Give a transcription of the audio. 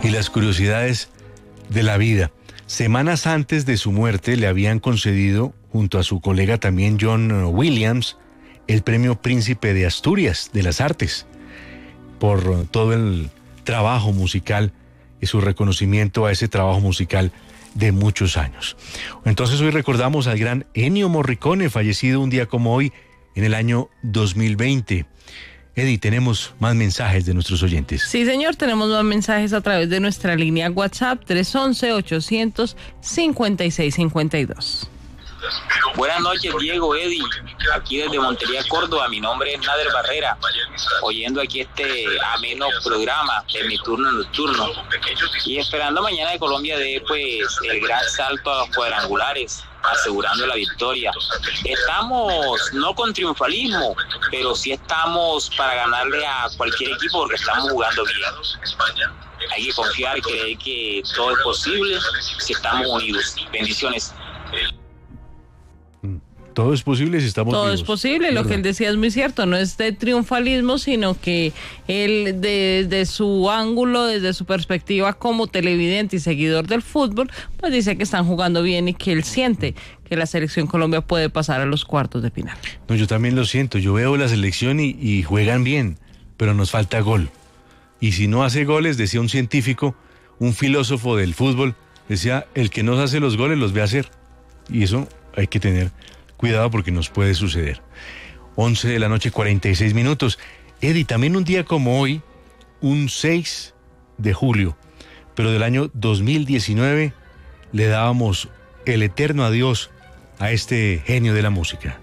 y las curiosidades de la vida. Semanas antes de su muerte le habían concedido, junto a su colega también John Williams, el premio Príncipe de Asturias de las Artes, por todo el trabajo musical y su reconocimiento a ese trabajo musical de muchos años. Entonces hoy recordamos al gran Ennio Morricone, fallecido un día como hoy en el año 2020. Eddie, tenemos más mensajes de nuestros oyentes. Sí, señor, tenemos más mensajes a través de nuestra línea WhatsApp 311-800-5652. Buenas noches, Diego, Eddie, aquí desde Montería, Córdoba. Mi nombre es Nader Barrera, oyendo aquí este ameno programa de Mi Turno Nocturno y esperando mañana de Colombia dé pues el gran salto a los cuadrangulares, asegurando la victoria. Estamos no con triunfalismo, pero sí estamos para ganarle a cualquier equipo porque estamos jugando bien. Hay que confiar y creer que todo es posible si estamos unidos. Bendiciones. Todo es posible si estamos Todo vivos. es posible, lo que él decía es muy cierto, no es de triunfalismo, sino que él desde su ángulo, desde su perspectiva como televidente y seguidor del fútbol, pues dice que están jugando bien y que él siente que la selección Colombia puede pasar a los cuartos de final. No, yo también lo siento, yo veo la selección y juegan bien, pero nos falta gol. Y si no hace goles, decía un científico, un filósofo del fútbol, decía, el que no hace los goles los ve hacer. Y eso hay que tener cuidado porque nos puede suceder. 11 de la noche, 46 minutos. Eddie, también un día como hoy, un 6 de julio, pero del año 2019, le dábamos el eterno adiós a este genio de la música.